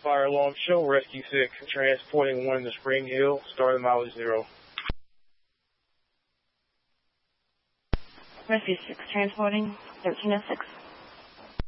Fire alarm show. Rescue 6 transporting 1 to Spring Hill. Starting mileage 0. Rescue 6 transporting 1306.